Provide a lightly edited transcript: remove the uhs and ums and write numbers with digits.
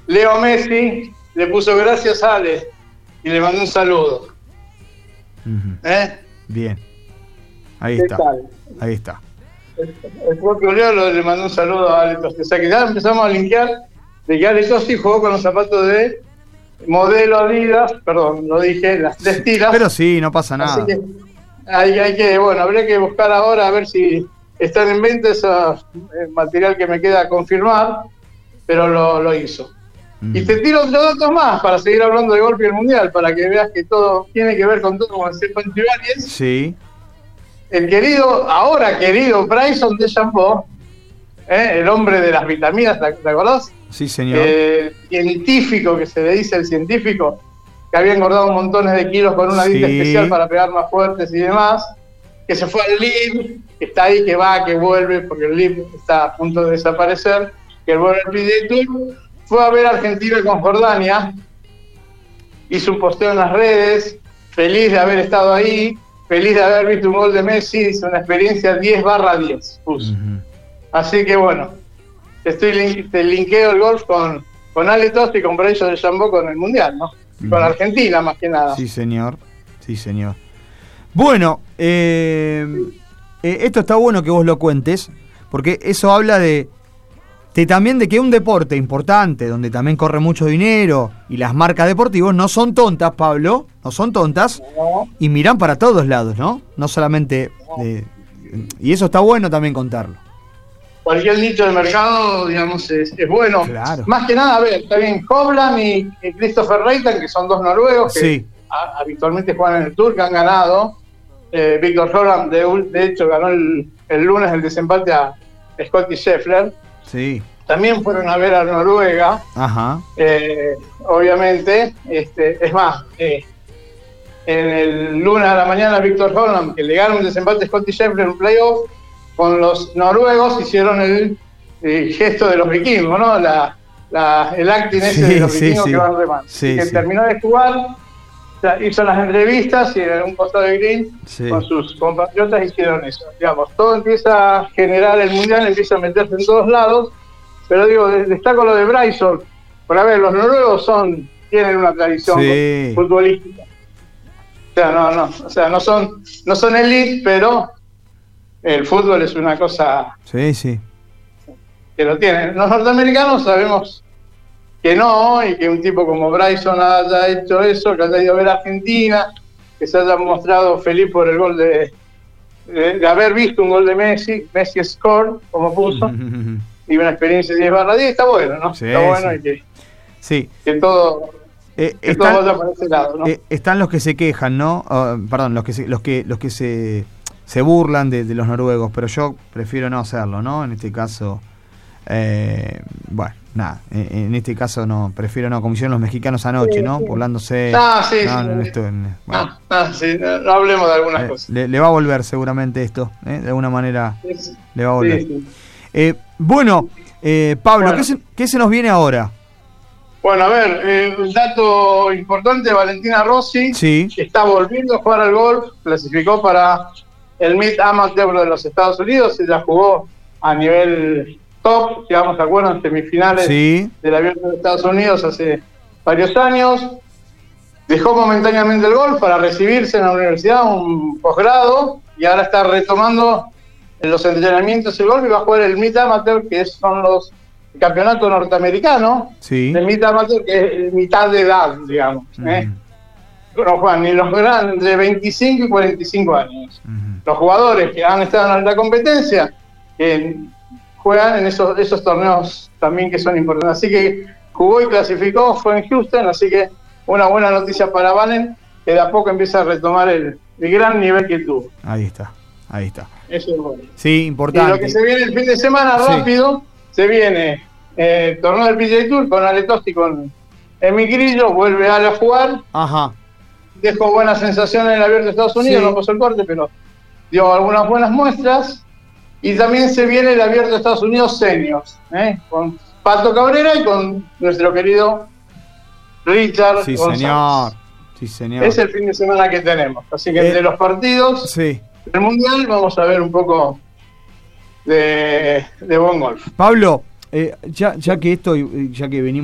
Leo Messi le puso gracias a Ale y le mandó un saludo. Bien. Ahí está. Ahí está. El propio Leo le mandó un saludo a Ale Tosti. O sea que ya empezamos a linkear de que Ale Tosti jugó con los zapatos de modelo Adidas, perdón, lo dije, las tres tiras. Pero sí, no pasa nada. Así que hay que, bueno, habría que buscar ahora a ver si están en venta ese material que me queda confirmar, pero lo hizo. Y te tiro otros datos más para seguir hablando de golf y el mundial, para que veas que todo tiene que ver con todo, como decía Juan Ibáñez. Sí. El ahora querido Bryson DeChambeau, el hombre de las vitaminas, ¿te acordás? Sí, señor. Científico, que se le dice el científico, que había engordado montones de kilos con una dieta especial para pegar más fuertes y demás, que se fue al LIV, que está ahí, que va, que vuelve, porque el LIV está a punto de desaparecer, que vuelve al PGA Tour. Fue a ver a Argentina con Jordania, hizo un posteo en las redes, feliz de haber estado ahí, feliz de haber visto un gol de Messi, hizo una experiencia 10/10, puso. Así que bueno, te linkeo el golf con Ale Tosti y con Bryson DeChambeau con el Mundial, ¿no? Con Argentina más que nada. Sí, señor. Sí, señor. Bueno, esto está bueno que vos lo cuentes, porque eso habla también de que un deporte importante, donde también corre mucho dinero, y las marcas deportivas no son tontas, Pablo, no son tontas, y miran para todos lados, ¿no? No solamente... y eso está bueno también contarlo. Cualquier nicho de mercado, digamos, es bueno. Claro. Más que nada, a ver, está bien, Hovland y Christopher Reitan, que son dos noruegos que habitualmente juegan en el Tour, que han ganado. Viktor Hovland, de hecho, ganó el lunes el desempate a Scottie Scheffler. Sí. También fueron a ver a Noruega. Ajá. Obviamente, es más, en el lunes a la mañana Viktor Hovland, que le ganó un desempate a Scottie Scheffler en un playoff, con los noruegos hicieron el gesto de los vikingos, ¿no? El acting ese de los vikingos que van remando. Que terminó de jugar, hizo las entrevistas y en un costado de green con sus compatriotas hicieron eso. Digamos, todo empieza a generar el mundial, empieza a meterse en todos lados, pero digo, destaco lo de Bryson. Por a ver, los noruegos tienen una tradición futbolística. O sea, no son elite, pero el fútbol es una cosa que lo tienen. Los norteamericanos sabemos que no, y que un tipo como Bryson haya hecho eso, que haya ido a ver a Argentina, que se haya mostrado feliz por el gol de haber visto un gol de Messi score, como puso, y una experiencia 10/10, está bueno, ¿no? Está bueno y que todo... que todo vaya por ese lado, ¿no? Están los que se quejan, ¿no? Perdón, los que se burlan de los noruegos, pero yo prefiero no hacerlo, ¿no? En este caso, bueno, nada, en este caso no, prefiero no, como hicieron los mexicanos anoche, ¿no? Burlándose. No hablemos de algunas cosas. Le va a volver seguramente esto, de alguna manera le va a volver. Bueno, Pablo, ¿qué se nos viene ahora? Bueno, a ver, un dato importante, Valentina Rossi está volviendo a jugar al golf, clasificó para el Mid Amateur de los Estados Unidos, ella jugó a nivel top, digamos, ¿se acuerdan? Semifinales del Abierto de Estados Unidos hace varios años. Dejó momentáneamente el golf para recibirse en la universidad, un posgrado, y ahora está retomando en los entrenamientos el golf y va a jugar el Mid Amateur, que son los campeonatos norteamericanos, el Mid Amateur, que es mitad de edad, digamos. No juegan ni los grandes, entre 25 y 45 años. Los jugadores que han estado en la competencia juegan en esos torneos también que son importantes. Así que jugó y clasificó, fue en Houston, así que una buena noticia para Valen, que de a poco empieza a retomar el gran nivel que tuvo. Ahí está. Eso es bueno. Sí, importante. Y lo que se viene el fin de semana, rápido, se viene torneo del PGA Tour con Ale Tosti, con Emi Grillo, vuelve a jugar. Ajá. Dejó buenas sensaciones en el Abierto de Estados Unidos, no pasó el corte, pero dio algunas buenas muestras. Y también se viene el Abierto de Estados Unidos Seniors, con Pato Cabrera y con nuestro querido Richard González. Sí, señor. Es el fin de semana que tenemos. Así que entre los partidos del Mundial vamos a ver un poco de buen golf. Pablo, ya que venimos